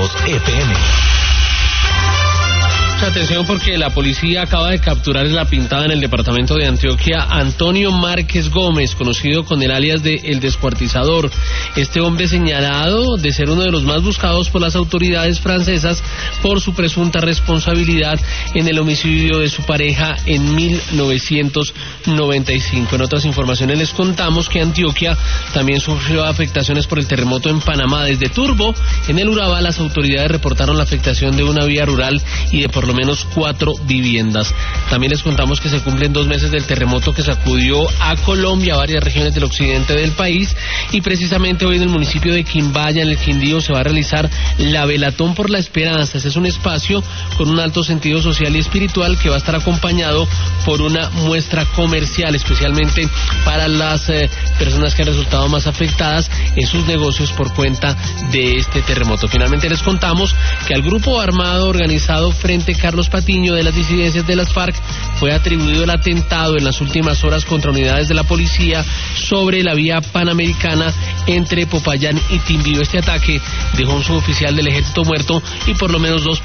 102 FM. Mucha atención porque la policía acaba de capturar en La Pintada, en el departamento de Antioquia, a Antonio Márquez Gómez, conocido con el alias de El Descuartizador. Este hombre señalado de ser uno de los más buscados por las autoridades francesas por su presunta responsabilidad en el homicidio de su pareja en 1995. En otras informaciones les contamos que Antioquia también sufrió afectaciones por el terremoto en Panamá. Desde Turbo, en el Urabá, las autoridades reportaron la afectación de una vía rural y de por lo menos 4 viviendas. También les contamos que se cumplen 2 meses del terremoto que sacudió a Colombia, a varias regiones del occidente del país, y precisamente hoy en el municipio de Quimbaya, en el Quindío, se va a realizar la Velatón por la Esperanza. Ese es un espacio con un alto sentido social y espiritual que va a estar acompañado por una muestra comercial, especialmente para las personas que han resultado más afectadas en sus negocios por cuenta de este terremoto. Finalmente les contamos que al grupo armado organizado Frente Carlos Patiño de las disidencias de las FARC fue atribuido el atentado en las últimas horas contra unidades de la policía sobre la vía panamericana entre Popayán y Timbío. Este ataque dejó un suboficial del ejército muerto y por lo menos 2